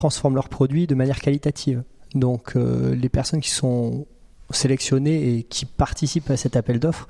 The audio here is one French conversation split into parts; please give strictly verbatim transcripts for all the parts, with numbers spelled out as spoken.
transforment leurs produits de manière qualitative. Donc euh, les personnes qui sont sélectionnées et qui participent à cet appel d'offres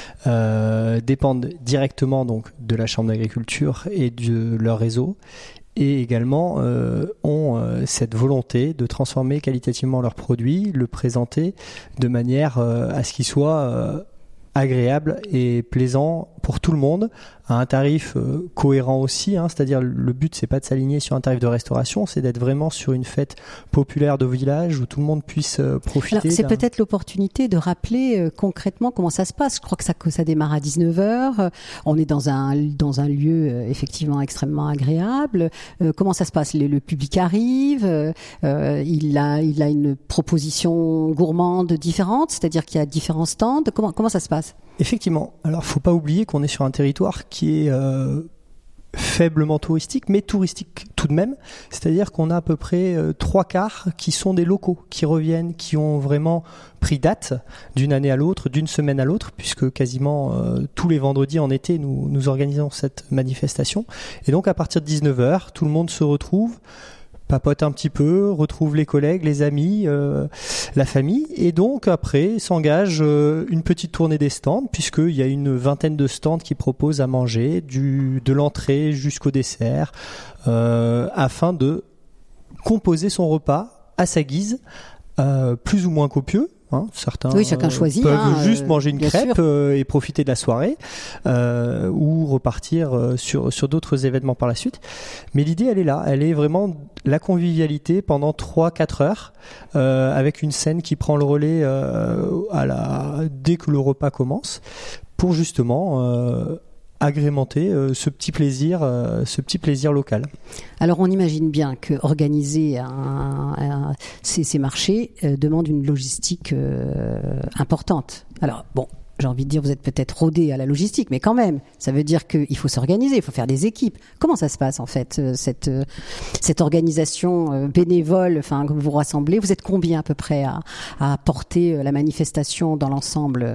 euh, dépendent directement donc de la Chambre d'agriculture et de leur réseau, et également euh, ont euh, cette volonté de transformer qualitativement leurs produits, le présenter de manière euh, à ce qu'il soit euh, agréable et plaisant pour tout le monde, à un tarif euh, cohérent aussi, hein, c'est-à-dire le but c'est pas de s'aligner sur un tarif de restauration, c'est d'être vraiment sur une fête populaire de village où tout le monde puisse euh, profiter. Alors, c'est d'un... peut-être l'opportunité de rappeler euh, concrètement comment ça se passe. Je crois que ça, que ça démarre à dix-neuf heures, on est dans un, dans un lieu euh, effectivement extrêmement agréable. Euh, comment ça se passe? le, le public arrive, euh, il, a, il a une proposition gourmande différente, c'est-à-dire qu'il y a différents stands. Comment, comment ça se passe? Effectivement. Alors, faut pas oublier qu'on est sur un territoire qui est euh, faiblement touristique, mais touristique tout de même. C'est-à-dire qu'on a à peu près euh, trois quarts qui sont des locaux, qui reviennent, qui ont vraiment pris date d'une année à l'autre, d'une semaine à l'autre, puisque quasiment euh, tous les vendredis en été, nous, nous organisons cette manifestation. Et donc, à partir de dix-neuf heures, tout le monde se retrouve, papote un petit peu, retrouve les collègues, les amis, euh, la famille, et donc après s'engage euh, une petite tournée des stands, puisqu'il y a une vingtaine de stands qui proposent à manger, du, de l'entrée jusqu'au dessert, euh, afin de composer son repas à sa guise, euh, plus ou moins copieux. Hein, certains oui, chacun choisit, peuvent hein, juste euh, manger une crêpe euh, et profiter de la soirée euh, ou repartir euh, sur, sur d'autres événements par la suite. Mais l'idée, elle est là. Elle est vraiment la convivialité pendant trois à quatre heures euh, avec une scène qui prend le relais euh, à la, dès que le repas commence pour justement euh, agrémenter euh, ce petit plaisir, euh, ce petit plaisir local. Alors on imagine bien que organiser un, un, ces, ces marchés euh, demande une logistique euh, importante. Alors bon, j'ai envie de dire, vous êtes peut-être rodé à la logistique, mais quand même, ça veut dire qu'il faut s'organiser, il faut faire des équipes. Comment ça se passe en fait, cette, cette organisation bénévole, enfin, que vous vous rassemblez? Vous êtes combien à peu près à, à porter la manifestation dans l'ensemble?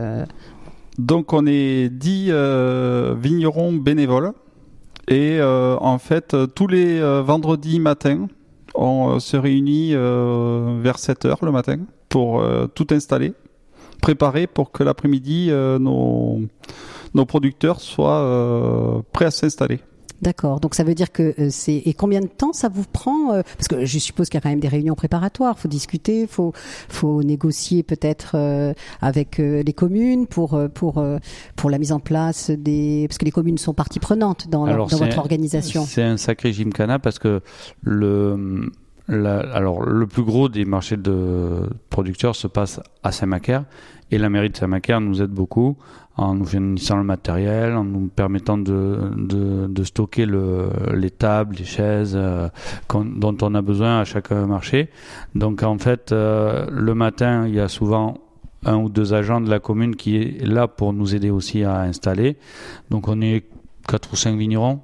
Donc on est dix euh, vignerons bénévoles et euh, en fait tous les euh, vendredis matins on euh, se réunit euh, vers sept heures le matin pour euh, tout installer, préparer pour que l'après-midi euh, nos, nos producteurs soient euh, prêts à s'installer. D'accord. Donc ça veut dire que euh, c'est et combien de temps ça vous prend euh, parce que je suppose qu'il y a quand même des réunions préparatoires, faut discuter, faut faut négocier peut-être euh, avec euh, les communes pour euh, pour euh, pour la mise en place des parce que les communes sont partie prenante dans, alors, dans votre organisation. C'est un sacré gymkhana parce que le la, alors le plus gros des marchés de producteurs se passe à Saint-Macaire et la mairie de Saint-Macaire nous aide beaucoup en nous fournissant le matériel, en nous permettant de, de, de stocker le, les tables, les chaises euh, dont on a besoin à chaque marché. Donc en fait, euh, le matin, il y a souvent un ou deux agents de la commune qui est là pour nous aider aussi à installer. Donc on est quatre ou cinq vignerons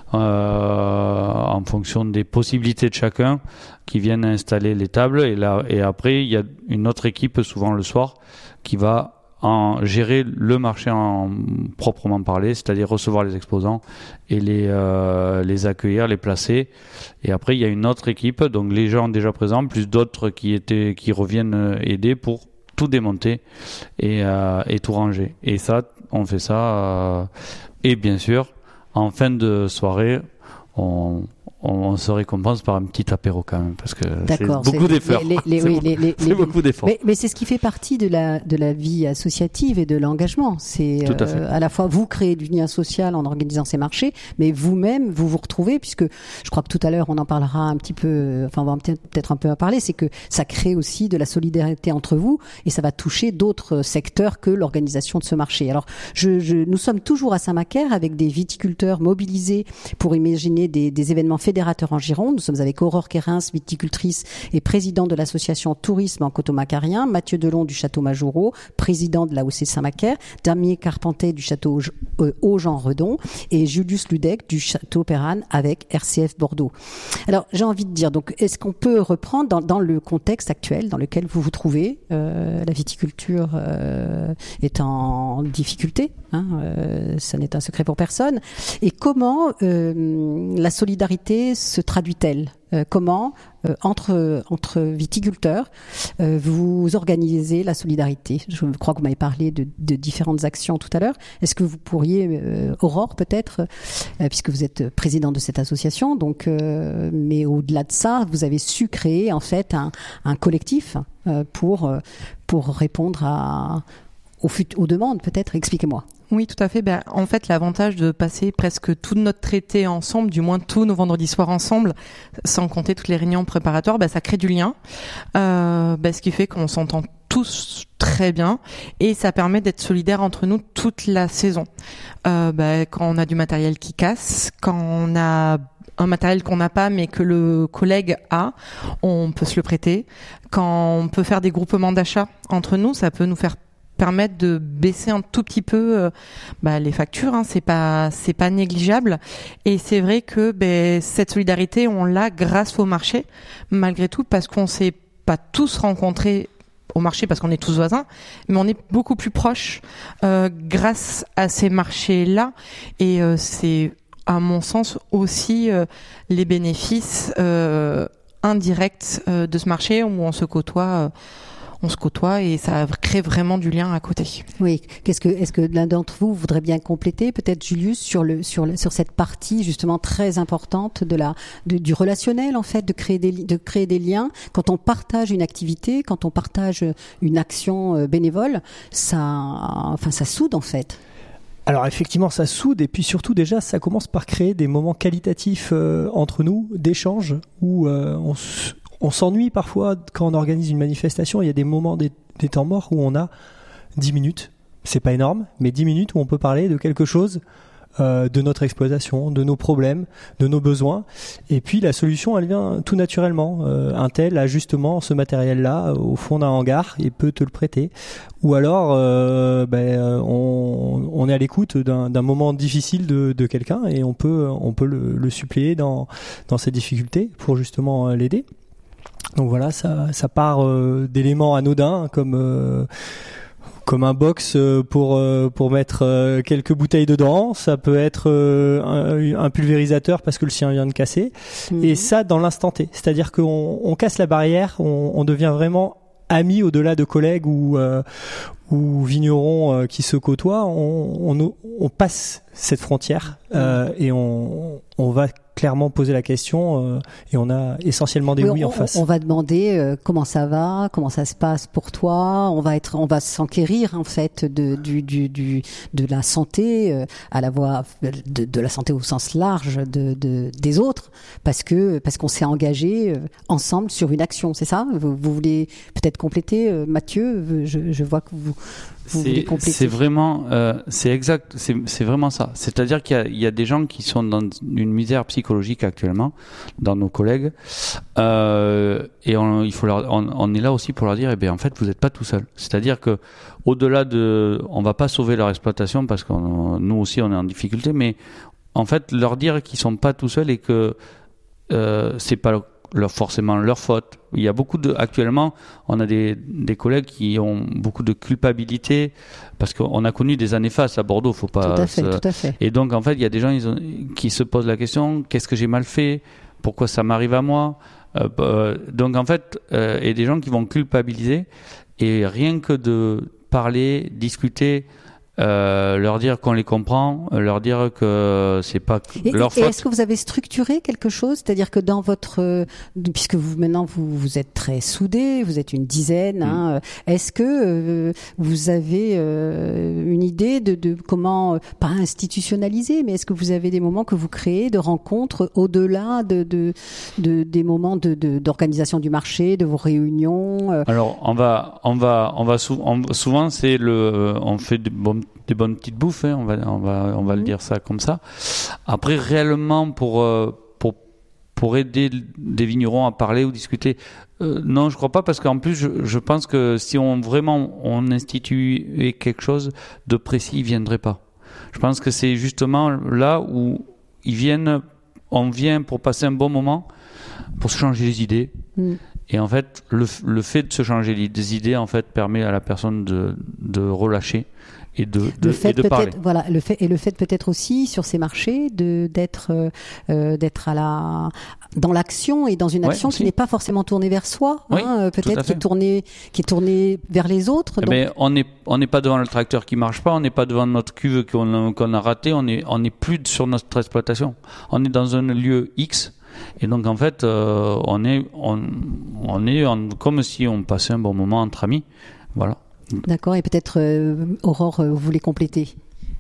euh, en fonction des possibilités de chacun qui viennent installer les tables. Et, là, et après, il y a une autre équipe, souvent le soir, qui va en gérer le marché en proprement parler, c'est-à-dire recevoir les exposants et les euh, les accueillir, les placer. Et après, il y a une autre équipe, donc les gens déjà présents, plus d'autres qui étaient qui reviennent aider pour tout démonter et euh, et tout ranger. Et ça, on fait ça. Euh, et bien sûr, en fin de soirée, on on se récompense par un petit apéro quand même parce que D'accord, c'est beaucoup c'est d'efforts. Les, les, c'est oui, beaucoup, les, les, c'est beaucoup d'efforts. Mais, mais c'est ce qui fait partie de la de la vie associative et de l'engagement. C'est Tout à, euh, à la fois vous créez du lien social en organisant ces marchés, mais vous-même vous vous retrouvez puisque je crois que tout à l'heure on en parlera un petit peu. Enfin, on va peut-être un peu en parler. C'est que ça crée aussi de la solidarité entre vous et ça va toucher d'autres secteurs que l'organisation de ce marché. Alors, je, je, nous sommes toujours à Saint-Macaire avec des viticulteurs mobilisés pour imaginer des, des événements fédérateurs en Gironde. Nous sommes avec Aurore Kérins, viticultrice et présidente de l'association Tourisme en Coteau-Macarien, Mathieu Delon du Château Majoureau, président de l'A O C Saint-Macaire, Damien Carpentet du Château Auge-en-Redon et Julius Ludec du Château Perrane avec R C F Bordeaux. Alors, j'ai envie de dire, donc, est-ce qu'on peut reprendre dans, dans le contexte actuel dans lequel vous vous trouvez, euh, la viticulture euh, est en difficulté, hein, euh, ça n'est un secret pour personne, et comment euh, la solidarité solidarité se traduit-elle ? Euh, comment, euh, entre, entre viticulteurs, euh, vous organisez la solidarité ? Je crois que vous m'avez parlé de, de différentes actions tout à l'heure. Est-ce que vous pourriez, euh, Aurore peut-être, euh, puisque vous êtes président de cette association, donc, euh, mais au-delà de ça, vous avez su créer en fait un, un collectif euh, pour, pour répondre à, aux, fut- aux demandes peut-être. Expliquez-moi. Oui, tout à fait. Ben, en fait, l'avantage de passer presque tout notre traité ensemble, du moins tous nos vendredis soirs ensemble, sans compter toutes les réunions préparatoires, ben, ça crée du lien, euh, ben, ce qui fait qu'on s'entend tous très bien et ça permet d'être solidaires entre nous toute la saison. Euh, ben, quand on a du matériel qui casse, quand on a un matériel qu'on n'a pas mais que le collègue a, on peut se le prêter. Quand on peut faire des groupements d'achat entre nous, ça peut nous faire permettre de baisser un tout petit peu euh, bah, les factures, hein, c'est pas c'est pas négligeable et c'est vrai que ben, cette solidarité on l'a grâce au marché malgré tout parce qu'on s'est pas tous rencontrés au marché parce qu'on est tous voisins, mais on est beaucoup plus proches euh, grâce à ces marchés-là et euh, c'est à mon sens aussi euh, les bénéfices euh, indirects euh, de ce marché où on se côtoie euh, on se côtoie et ça crée vraiment du lien à côté. Oui. Qu'est-ce que, est-ce que l'un d'entre vous voudrait bien compléter, peut-être Julius, sur le, sur le, sur cette partie justement très importante de la, de, du relationnel en fait, de créer des, de créer des liens. Quand on partage une activité, quand on partage une action bénévole, ça, enfin, ça soude en fait. Alors effectivement, ça soude et puis surtout déjà, ça commence par créer des moments qualitatifs euh, entre nous, d'échanges où euh, on se On s'ennuie parfois quand on organise une manifestation. Il y a des moments, des, des temps morts où on a dix minutes. C'est pas énorme, mais dix minutes où on peut parler de quelque chose, euh, de notre exploitation, de nos problèmes, de nos besoins. Et puis la solution, elle vient tout naturellement. Euh, un tel a justement ce matériel-là au fond d'un hangar et peut te le prêter. Ou alors, euh, ben, on, on est à l'écoute d'un, d'un moment difficile de, de quelqu'un et on peut, on peut le, le suppléer dans, dans ses difficultés pour justement l'aider. Donc voilà, ça, ça part euh, d'éléments anodins comme euh, comme un box pour euh, pour mettre euh, quelques bouteilles dedans. Ça peut être euh, un, un pulvérisateur parce que le sien vient de casser. Mmh. Et ça dans l'instant T. C'est-à-dire qu'on on casse la barrière, on, on devient vraiment amis au-delà de collègues ou euh, ou vignerons euh, qui se côtoient. On, on on passe cette frontière euh, et on on va clairement poser la question euh, et on a essentiellement des oui, oui on, en face. On va demander euh, comment ça va, comment ça se passe pour toi. On va être, on va s'enquérir en fait de du du, du de la santé euh, à la voie de, de la santé au sens large de, de des autres parce que parce qu'on s'est engagé euh, ensemble sur une action. C'est ça ? Vous, vous voulez peut-être compléter, euh, Mathieu ? Je, je vois que vous. Vous c'est, c'est vraiment, euh, c'est exact, c'est, c'est vraiment ça. C'est-à-dire qu'il y a, il y a des gens qui sont dans une misère psychologique actuellement, dans nos collègues, euh, et on, il faut leur, on, on est là aussi pour leur dire, eh bien, en fait, vous n'êtes pas tout seul. C'est-à-dire que, au-delà de, on va pas sauver leur exploitation parce que nous aussi on est en difficulté, mais en fait, leur dire qu'ils sont pas tout seuls et que euh, c'est pas leur, forcément leur faute. Il y a beaucoup de, actuellement, on a des, des collègues qui ont beaucoup de culpabilité parce qu'on a connu des années fastes à Bordeaux, faut pas. Tout à fait, se... tout à fait. Et donc, en fait, il y a des gens ils ont, qui se posent la question, qu'est-ce que j'ai mal fait? Pourquoi ça m'arrive à moi? euh, euh, Donc, en fait, euh, et des gens qui vont culpabiliser et rien que de parler, discuter, Euh, leur dire qu'on les comprend, leur dire que c'est pas et, leur faute. Et est-ce que vous avez structuré quelque chose, c'est-à-dire que dans votre, euh, puisque vous maintenant vous vous êtes très soudés, vous êtes une dizaine, mmh. hein, est-ce que euh, vous avez euh, une idée de, de comment, euh, pas institutionnaliser, mais est-ce que vous avez des moments que vous créez de rencontres au-delà de, de, de des moments de, de d'organisation du marché, de vos réunions euh... Alors on va on va on va sou- on, souvent c'est le on fait des bonnes des bonnes petites bouffes, hein, on va on va on va mmh. le dire ça comme ça. Après réellement pour euh, pour pour aider des vignerons à parler ou discuter, euh, non je crois pas parce qu'en plus je, je pense que si on vraiment on instituait quelque chose de précis, ils viendraient pas. Je pense que c'est justement là où ils viennent, on vient pour passer un bon moment, pour se changer les idées. Mmh. Et en fait, le, le fait de se changer les idées, en fait, permet à la personne de, de relâcher et de, de, le fait et de parler. Voilà, le fait, et le fait peut-être aussi sur ces marchés de, d'être, euh, d'être à la, dans l'action et dans une action ouais, qui n'est pas forcément tournée vers soi, oui, hein, peut-être qui est tournée, qui est tournée vers les autres. Donc... Mais on n'est on n'est pas devant le tracteur qui marche pas, on n'est pas devant notre cuve qu'on, qu'on a raté, on est, on est plus sur notre exploitation. On est dans un lieu X. Et donc en fait, euh, on est, on, on est en, comme si on passait un bon moment entre amis, voilà. D'accord. Et peut-être euh, Aurore, vous voulez compléter?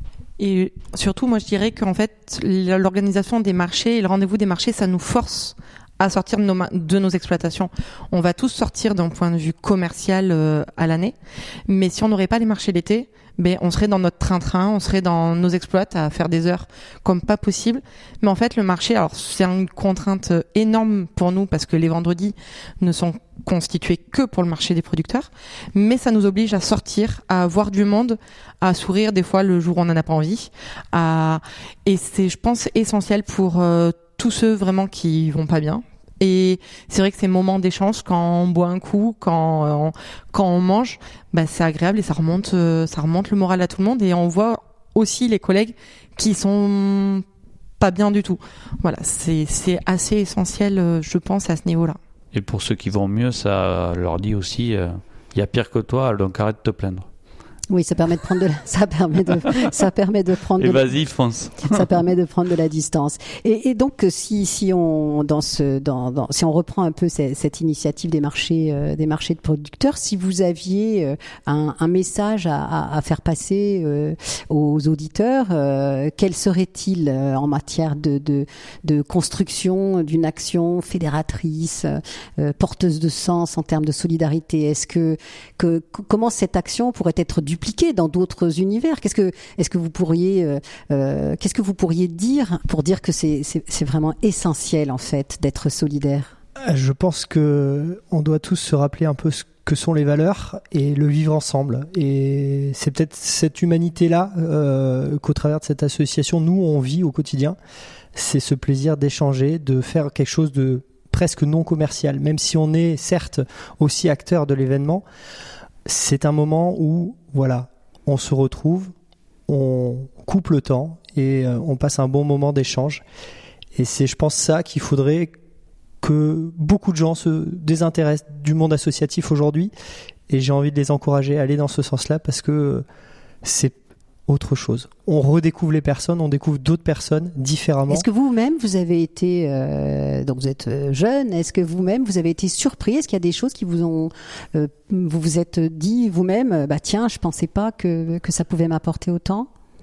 Et surtout, moi, je dirais qu'en fait, l'organisation des marchés et le rendez-vous des marchés, ça nous force à sortir de nos, de nos exploitations. On va tous sortir d'un point de vue commercial euh, à l'année, mais si on n'aurait pas les marchés l'été, ben on serait dans notre train-train, on serait dans nos exploits à faire des heures comme pas possible. Mais en fait, le marché, alors c'est une contrainte énorme pour nous parce que les vendredis ne sont constitués que pour le marché des producteurs, mais ça nous oblige à sortir, à voir du monde, à sourire des fois le jour où on n'en a pas envie. À... Et c'est, je pense, essentiel pour euh, tous ceux vraiment qui vont pas bien. Et c'est vrai que ces moments d'échange, quand on boit un coup, quand on, quand on mange, bah c'est agréable et ça remonte, euh, ça remonte le moral à tout le monde. Et on voit aussi les collègues qui sont pas bien du tout. Voilà, c'est c'est assez essentiel, je pense, à ce niveau-là. Et pour ceux qui vont mieux, ça leur dit aussi, il euh, y a pire que toi, donc arrête de te plaindre. Oui, ça permet de prendre de la, ça permet de, ça permet de prendre. Et de vas-y, fonce. Ça permet de prendre de la distance. Et, et donc, si, si on, dans ce, dans, dans, si on reprend un peu cette, cette initiative des marchés, euh, des marchés de producteurs, si vous aviez euh, un, un message à, à, à faire passer euh, aux auditeurs, euh, quel serait-il euh, en matière de, de, de construction d'une action fédératrice, euh, porteuse de sens en termes de solidarité? Est-ce que, que, comment cette action pourrait être dupliquée dans d'autres univers? Qu'est-ce que, est-ce que vous pourriez, euh, euh, qu'est-ce que vous pourriez dire pour dire que c'est, c'est, c'est vraiment essentiel en fait d'être solidaire? Je pense que on doit tous se rappeler un peu ce que sont les valeurs et le vivre ensemble. Et c'est peut-être cette humanité-là euh, qu'au travers de cette association, nous on vit au quotidien. C'est ce plaisir d'échanger, de faire quelque chose de presque non commercial, même si on est certes aussi acteur de l'événement. C'est un moment où, voilà, on se retrouve, on coupe le temps et euh, on passe un bon moment d'échange. Et c'est, je pense, ça qu'il faudrait que beaucoup de gens se désintéressent du monde associatif aujourd'hui. Et j'ai envie de les encourager à aller dans ce sens-là parce que c'est autre chose. On redécouvre les personnes, on découvre d'autres personnes différemment. Est-ce que vous-même, vous avez été, euh, donc vous êtes jeune, est-ce que vous-même, vous avez été surpris? Est-ce qu'il y a des choses qui vous ont, euh, vous vous êtes dit vous-même, bah tiens, je pensais pas que, que ça pouvait m'apporter autant?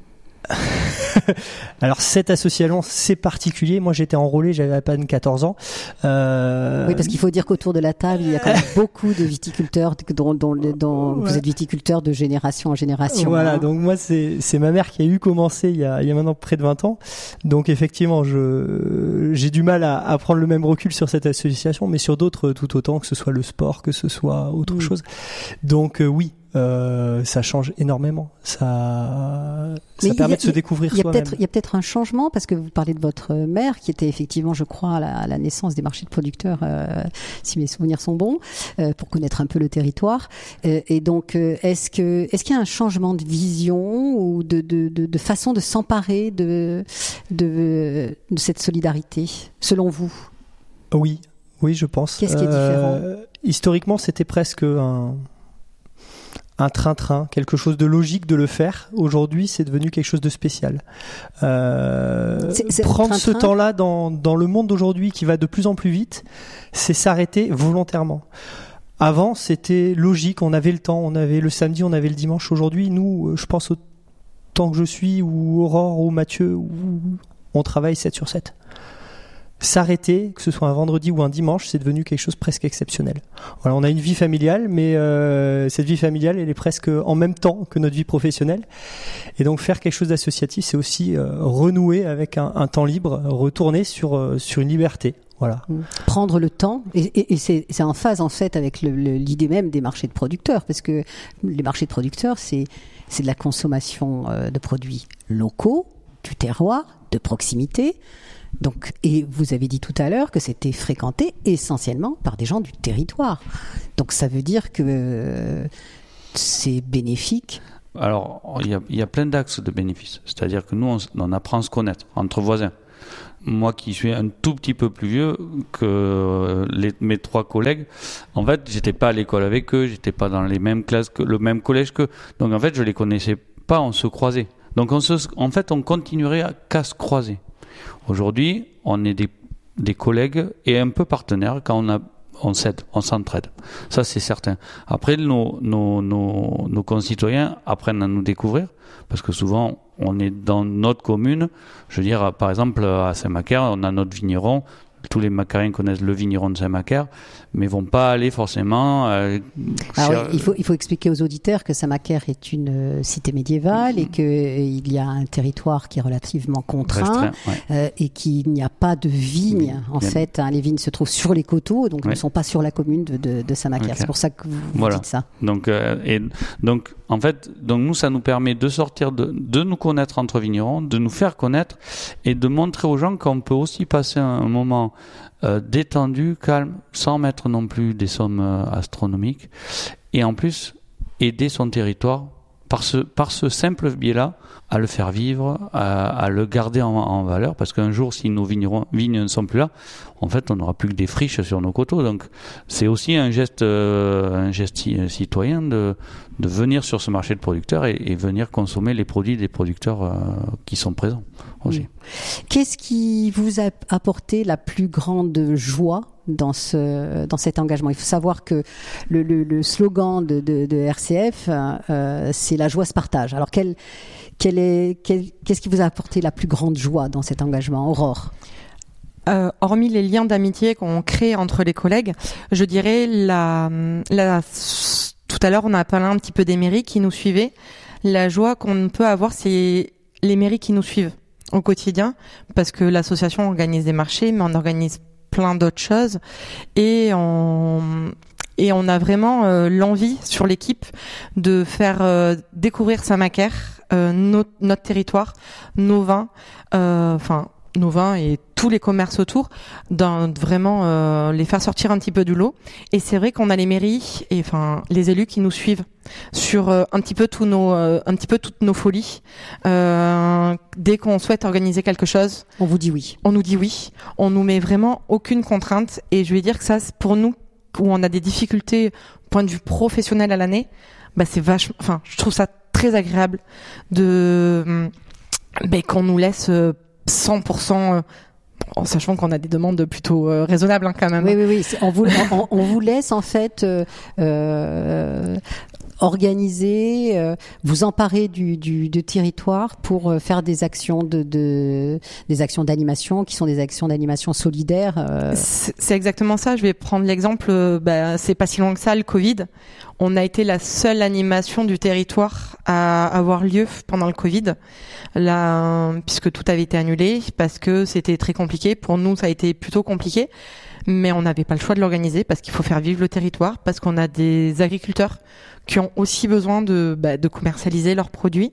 Alors cette association, c'est particulier. Moi j'étais enrôlé, j'avais à peine quatorze ans. Euh... Oui, parce qu'il faut dire qu'autour de la table, il y a quand même beaucoup de viticulteurs dont, dont, dont ouais. Vous êtes viticulteur de génération en génération. Voilà, hein. donc moi c'est, c'est ma mère qui a eu commencé il y a, il y a maintenant près de vingt ans. Donc effectivement, je, j'ai du mal à, à prendre le même recul sur cette association, mais sur d'autres tout autant, que ce soit le sport, que ce soit autre mmh. chose. Donc euh, oui. Euh, ça change énormément. Ça, ça permet a, de se découvrir il y a soi-même. Peut-être, il y a peut-être un changement parce que vous parlez de votre mère qui était effectivement, je crois, à la, à la naissance des marchés de producteurs, euh, si mes souvenirs sont bons, euh, pour connaître un peu le territoire. Euh, et donc, euh, est-ce que, est-ce qu'il y a un changement de vision ou de, de, de, de façon de s'emparer de, de, de cette solidarité, selon vous? Oui, oui, je pense. Qu'est-ce qui est différent? euh, Historiquement, c'était presque un un train-train, quelque chose de logique de le faire. Aujourd'hui, c'est devenu quelque chose de spécial. Euh, c'est, c'est prendre train-train. ce temps-là dans, dans le monde d'aujourd'hui qui va de plus en plus vite, c'est s'arrêter volontairement. Avant, c'était logique, on avait le temps, on avait le samedi, on avait le dimanche. Aujourd'hui, nous, je pense au temps que je suis, ou Aurore, ou Mathieu, ou on travaille sept sur sept. S'arrêter, que ce soit un vendredi ou un dimanche, c'est devenu quelque chose de presque exceptionnel. Voilà, on a une vie familiale, mais euh, cette vie familiale, elle est presque en même temps que notre vie professionnelle. Et donc faire quelque chose d'associatif, c'est aussi euh, renouer avec un, un temps libre, retourner sur euh, sur une liberté. Voilà. Prendre le temps, et, et, et c'est, c'est en phase en fait avec le, le, l'idée même des marchés de producteurs, parce que les marchés de producteurs, c'est c'est de la consommation euh, de produits locaux, du terroir, de proximité. Donc, et vous avez dit tout à l'heure que c'était fréquenté essentiellement par des gens du territoire. Donc ça veut dire que euh, c'est bénéfique Alors, il y a, il y a plein d'axes de bénéfices. C'est-à-dire que nous, on, on apprend à se connaître entre voisins. Moi qui suis un tout petit peu plus vieux que les, mes trois collègues, en fait, j'étais pas à l'école avec eux, j'étais pas dans les mêmes classes que le même collège qu'eux. Donc en fait, je les connaissais pas, on se croisait. Donc on se, en fait, on continuerait à, qu'à se croiser. Aujourd'hui, on est des, des collègues et un peu partenaires quand on a on s'aide, on s'entraide. Ça, c'est certain. Après, nos, nos, nos, nos concitoyens apprennent à nous découvrir, parce que souvent, on est dans notre commune. Je veux dire, par exemple, à Saint-Macaire, on a notre vigneron. Tous les Macariens connaissent le vigneron de Saint-Macaire, mais vont pas aller forcément. Euh, Alors, cher... il faut il faut expliquer aux auditeurs que Saint-Macaire est une euh, cité médiévale mmh. et que euh, il y a un territoire qui est relativement contraint ouais. euh, et qu'il n'y a pas de vignes. En Bien. fait, hein, les vignes se trouvent sur les coteaux, donc ouais. ne sont pas sur la commune de, de, de Saint-Macaire. Okay. C'est pour ça que vous, vous voilà. dites ça. Donc euh, et donc en fait, donc nous, ça nous permet de sortir de de nous connaître entre vignerons, de nous faire connaître et de montrer aux gens qu'on peut aussi passer un, un moment Euh, détendu, calme, sans mettre non plus des sommes euh, astronomiques, et en plus aider son territoire par ce par ce simple biais-là à le faire vivre, à, à le garder en, en valeur, parce qu'un jour, si nos vignerons, vignes ne sont plus là, en fait, on n'aura plus que des friches sur nos coteaux. Donc, c'est aussi un geste, euh, un geste citoyen de de venir sur ce marché de producteurs et, et venir consommer les produits des producteurs euh, qui sont présents aussi. Mmh. Qu'est-ce qui vous a apporté la plus grande joie dans ce dans cet engagement? Il faut savoir que le, le, le slogan de, de, de R C F, euh, c'est la joie se partage. Alors, quel, quel est, quel, qu'est-ce qui vous a apporté la plus grande joie dans cet engagement, Aurore? Euh, hormis les liens d'amitié qu'on crée entre les collègues, je dirais la, la tout à l'heure on a parlé un petit peu des mairies qui nous suivaient. La joie qu'on peut avoir, c'est les mairies qui nous suivent au quotidien, parce que l'association organise des marchés, mais on organise plein d'autres choses, et on et on a vraiment euh, l'envie sur l'équipe de faire euh, découvrir Saint-Macaire, euh, notre, notre territoire, nos vins, enfin euh, nos vins et tous les commerces autour, dans vraiment euh, les faire sortir un petit peu du lot. Et c'est vrai qu'on a les mairies et enfin les élus qui nous suivent sur euh, un petit peu tous nos euh, un petit peu toutes nos folies. Euh, dès qu'on souhaite organiser quelque chose, on vous dit oui. On nous dit oui. On nous met vraiment aucune contrainte. Et je vais dire que ça, pour nous, où on a des difficultés point de vue professionnel à l'année, bah c'est vachement. Enfin, je trouve ça très agréable de bah, qu'on nous laisse euh, cent pour cent, en sachant qu'on a des demandes plutôt euh, raisonnables hein, quand même. Oui, oui, oui. On vous, on, on vous laisse en fait euh, euh, organiser, euh, vous emparer du, du, du territoire pour euh, faire des actions de, de des actions d'animation qui sont des actions d'animation solidaires. Euh. C'est, c'est exactement ça. Je vais prendre l'exemple. Euh, bah, c'est pas si loin que ça, le Covid. On a été la seule animation du territoire à avoir lieu pendant le Covid, là, puisque tout avait été annulé parce que c'était très compliqué. Pour nous, ça a été plutôt compliqué, mais on n'avait pas le choix de l'organiser parce qu'il faut faire vivre le territoire, parce qu'on a des agriculteurs qui ont aussi besoin de, bah, de commercialiser leurs produits.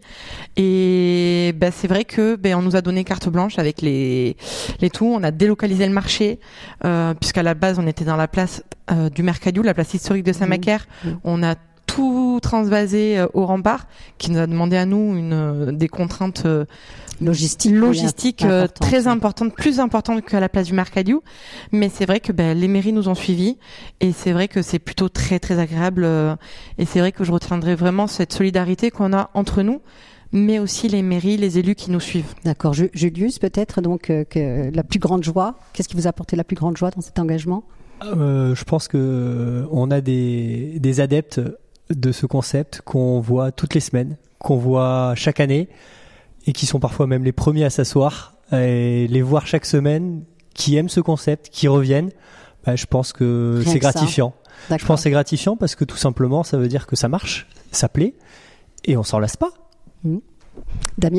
Et bah, c'est vrai que bah, on nous a donné carte blanche avec les, les tout. On a délocalisé le marché, euh, puisqu'à la base, on était dans la place euh, du Mercadiou, la place historique de Saint-Macaire. Mmh. On a tout transvasé euh, au rempart, qui nous a demandé à nous une, euh, des contraintes euh, logistiques logistique, euh, très importantes, plus importantes qu'à la place du Mercadiou. Mais c'est vrai que ben, les mairies nous ont suivis, et c'est vrai que c'est plutôt très très agréable. Euh, et c'est vrai que je retiendrai vraiment cette solidarité qu'on a entre nous, mais aussi les mairies, les élus qui nous suivent. D'accord. Julius, peut-être donc euh, que la plus grande joie. Qu'est-ce qui vous a apporté la plus grande joie dans cet engagement? euh, Je pense que on a des, des adeptes de ce concept qu'on voit toutes les semaines, qu'on voit chaque année, et qui sont parfois même les premiers à s'asseoir et les voir chaque semaine, qui aiment ce concept, qui reviennent. Bah, je pense que Rien c'est que gratifiant. Je pense que c'est gratifiant parce que tout simplement, ça veut dire que ça marche, ça plaît, et on s'en lasse pas. Mmh. Damien ?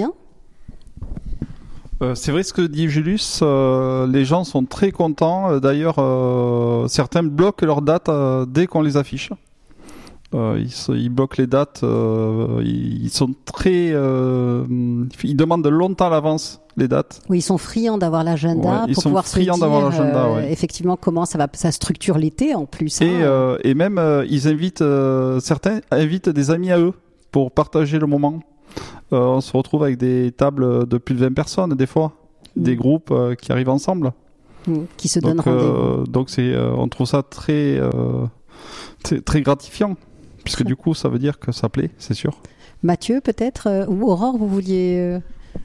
Euh, c'est vrai ce que dit Julius, euh, les gens sont très contents. D'ailleurs, euh, certains bloquent leurs dates euh, dès qu'on les affiche. Euh, ils, se, ils bloquent les dates, euh, ils, ils sont très, euh, ils demandent longtemps à l'avance les dates. Oui, ils sont friands d'avoir l'agenda ouais, pour pouvoir se dire euh, ouais. effectivement comment ça va, ça structure l'été en plus. Et, hein. euh, et même euh, ils invitent, euh, certains invitent des amis à eux pour partager le moment. Euh, on se retrouve avec des tables de plus de vingt personnes des fois, mmh. des groupes euh, qui arrivent ensemble. Mmh. Qui se donnent donc, rendez-vous. Euh, donc c'est, euh, on trouve ça très, euh, très, très gratifiant, puisque très. Du coup ça veut dire que ça plaît, c'est sûr. Mathieu peut-être, euh, ou Aurore, vous vouliez... Euh...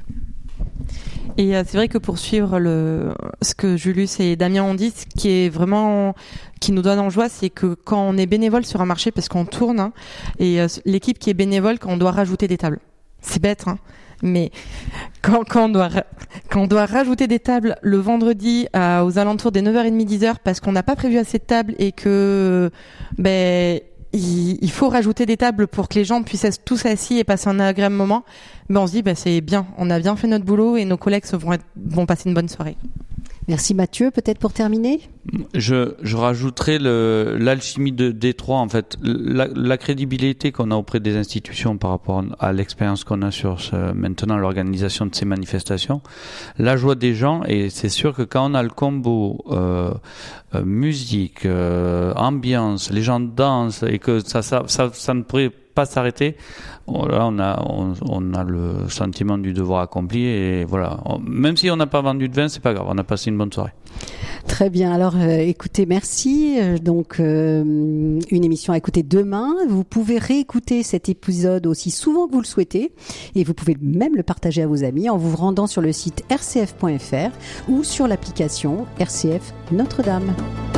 Et euh, c'est vrai que pour suivre le, ce que Julius et Damien ont dit, ce qui est vraiment, qui nous donne en joie, c'est que quand on est bénévole sur un marché, parce qu'on tourne, hein, et euh, l'équipe qui est bénévole, quand on doit rajouter des tables, c'est bête, hein, mais quand, quand, on doit, quand on doit rajouter des tables le vendredi à, aux alentours des neuf heures trente, dix heures, parce qu'on n'a pas prévu assez de tables et que, ben, il, il faut rajouter des tables pour que les gens puissent être tous assis et passer un agréable moment, ben on se dit ben c'est bien, on a bien fait notre boulot et nos collègues vont, être, vont passer une bonne soirée. Merci Mathieu, peut-être pour terminer. Je, je rajouterai le, l'alchimie de Détroit, en fait, la, la crédibilité qu'on a auprès des institutions par rapport à l'expérience qu'on a sur ce, maintenant l'organisation de ces manifestations, la joie des gens, et c'est sûr que quand on a le combo euh, euh, musique, euh, ambiance, les gens dansent et que ça, ça, ça, ça ne pourrait pas s'arrêter. Là, on a, on, on a le sentiment du devoir accompli et voilà. On, même si on n'a pas vendu de vin, c'est pas grave. On a passé une bonne soirée. Très bien. Alors, euh, écoutez, merci. Euh, donc, euh, une émission à écouter demain. Vous pouvez réécouter cet épisode aussi souvent que vous le souhaitez et vous pouvez même le partager à vos amis en vous rendant sur le site r c f point f r ou sur l'application R C F Notre-Dame.